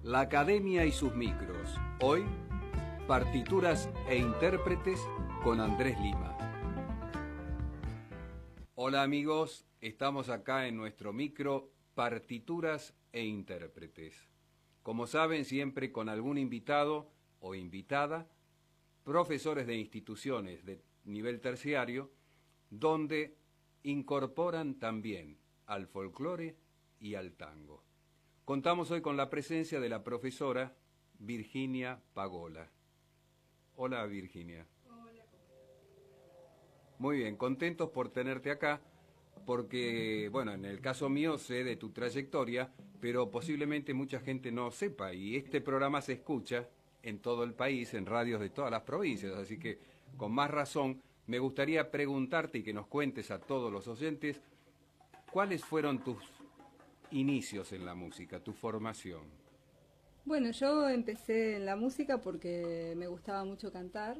La Academia y sus micros. Hoy, partituras e intérpretes con Andrés Lima. Hola amigos, estamos acá en nuestro micro Partituras e intérpretes. Como saben, siempre con algún invitado o invitada, profesores de instituciones de nivel terciario, donde incorporan también al folclore y al tango. Contamos hoy con la presencia de la profesora Virginia Pagola. Hola Virginia. Hola. Muy bien, contentos por tenerte acá, porque, bueno, en el caso mío sé de tu trayectoria, pero posiblemente mucha gente no sepa, y este programa se escucha en todo el país, en radios de todas las provincias, así que con más razón me gustaría preguntarte y que nos cuentes a todos los oyentes cuáles fueron tus inicios en la música, tu formación. Bueno, yo empecé en la música porque me gustaba mucho cantar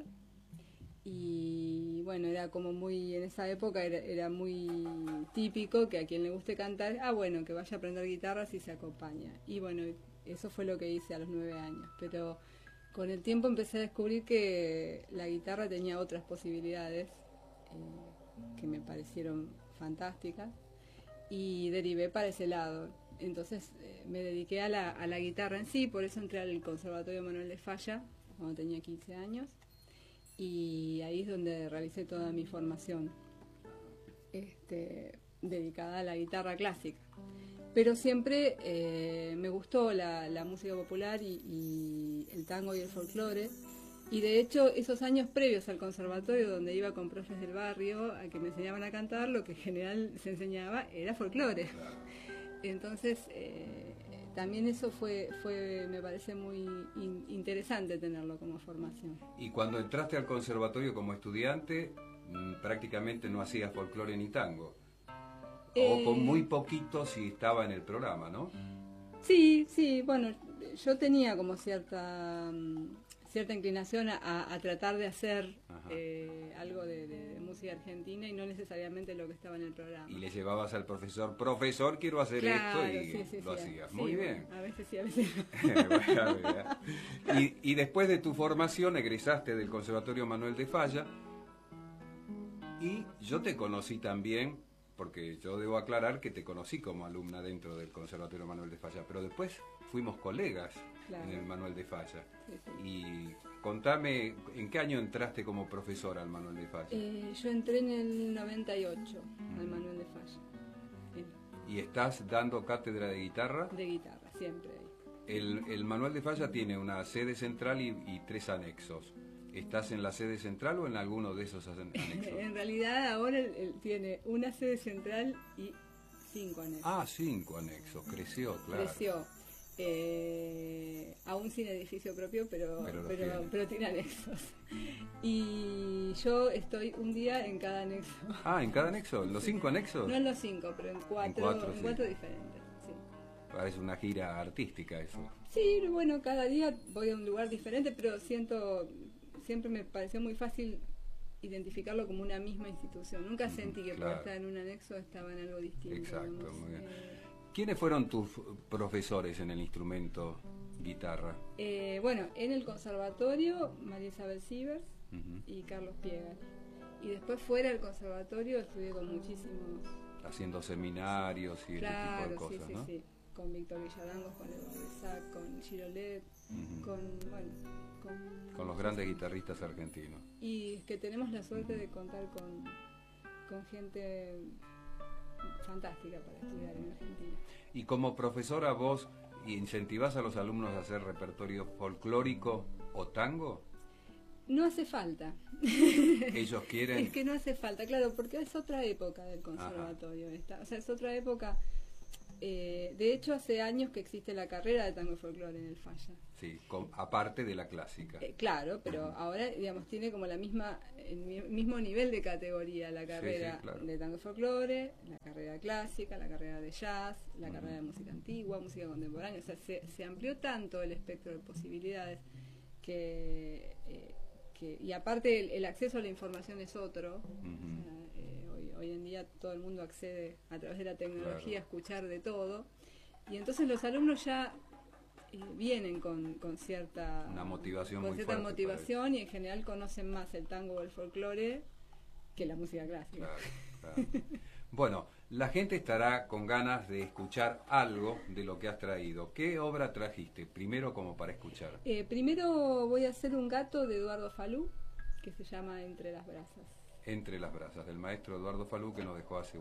y bueno, era como muy, en esa época era muy típico que a quien le guste cantar, bueno, que vaya a aprender guitarra si se acompaña. Y bueno, eso fue lo que hice a los 9 años, pero con el tiempo empecé a descubrir que la guitarra tenía otras posibilidades que me parecieron fantásticas y derivé para ese lado. Entonces me dediqué a la guitarra en sí, por eso entré al Conservatorio Manuel de Falla cuando tenía 15 años y ahí es donde realicé toda mi formación dedicada a la guitarra clásica. Pero siempre me gustó la música popular y el tango y el folclore. Y de hecho, esos años previos al conservatorio, donde iba con profes del barrio a que me enseñaban a cantar, lo que en general se enseñaba era folclore. Entonces, también eso fue me parece muy interesante tenerlo como formación. Y cuando entraste al conservatorio como estudiante, prácticamente no hacías folclore ni tango. O con muy poquito si estaba en el programa, ¿no? Sí, bueno, yo tenía como cierta inclinación a tratar de hacer algo de música argentina y no necesariamente lo que estaba en el programa. Y le llevabas al profesor, quiero hacer claro, esto, y sí, lo hacías. Sí, muy bien. Bueno, a veces sí, a veces no. Y después de tu formación egresaste del Conservatorio Manuel de Falla y yo te conocí también, porque yo debo aclarar que te conocí como alumna dentro del Conservatorio Manuel de Falla, pero después fuimos colegas en el Manuel de Falla. Sí. Y contame, ¿en qué año entraste como profesora al Manuel de Falla? Yo entré en el 98 al Manuel de Falla. ¿Y estás dando cátedra de guitarra? De guitarra, siempre ahí. El Manuel de Falla tiene una sede central y 3 anexos. ¿Estás en la sede central o en alguno de esos anexos? En realidad ahora él tiene una sede central y 5 anexos. 5 anexos, creció, claro. Creció. Aún sin edificio propio, pero tiene anexos. Y yo estoy un día en cada anexo. ¿En cada anexo? ¿En los 5 anexos? No en los 5, pero en 4 diferentes. Sí. Parece una gira artística eso. Sí, bueno, cada día voy a un lugar diferente, pero siempre me pareció muy fácil identificarlo como una misma institución. Nunca sentí que por estar en un anexo estaba en algo distinto. Exacto, muy bien. ¿Quiénes fueron tus profesores en el instrumento guitarra? Bueno, en el conservatorio, María Isabel Sivers y Carlos Piegas. Y después fuera del conservatorio estudié con muchísimos... Haciendo seminarios y ese tipo de cosas, ¿no? Sí. Con Víctor Villarangos, con Eduardo Isaac, con Girolet, con los grandes guitarristas argentinos. Y es que tenemos la suerte de contar con gente fantástica para estudiar en Argentina. Y como profesora, ¿vos incentivás a los alumnos a hacer repertorio folclórico o tango? No hace falta. ¿Ellos quieren? Es que no hace falta, claro, porque es otra época del conservatorio. O sea, es otra época. De hecho, hace años que existe la carrera de tango y folclore en el Falla. Sí, aparte de la clásica. Claro, pero ahora, digamos, tiene como el mismo nivel de categoría la carrera de tango y folclore, la carrera clásica, la carrera de jazz, la carrera de música antigua, música contemporánea. O sea, se amplió tanto el espectro de posibilidades y aparte el acceso a la información es otro. O sea, hoy en día todo el mundo accede a través de la tecnología a escuchar de todo, y entonces los alumnos ya vienen con cierta una motivación con muy cierta fuerte motivación y en general conocen más el tango o el folclore que la música clásica. Claro, claro. Bueno, la gente estará con ganas de escuchar algo de lo que has traído. ¿Qué obra trajiste? Primero como para escuchar. Primero voy a hacer un gato de Eduardo Falú, que se llama Entre las brasas. Entre las brasas, del maestro Eduardo Falú, que nos dejó hace